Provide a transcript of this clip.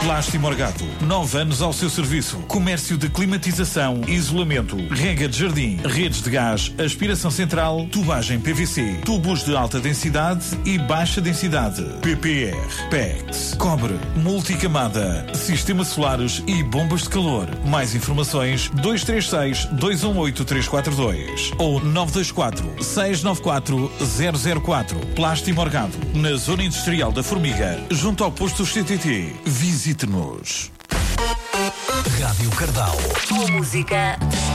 Plástico Morgado, 9 anos ao seu serviço. Comércio de climatização, isolamento, rega de jardim, redes de gás, aspiração central, tubagem PVC, tubos de alta densidade e baixa densidade, PPR, PEX, cobre, multicamada, sistemas solares e bombas de calor. Mais informações 236-218-342 ou 924-694-004. Plástico Morgado, na Zona Industrial da Formiga, junto ao posto CTT. Visite-nos. Rádio Cardal. Tua música